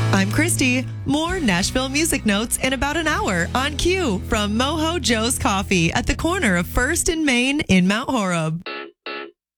I'm Christy. More Nashville music notes in about an hour on Q from Mojo Joe's Coffee at the corner of 1st and Main in Mount Horeb.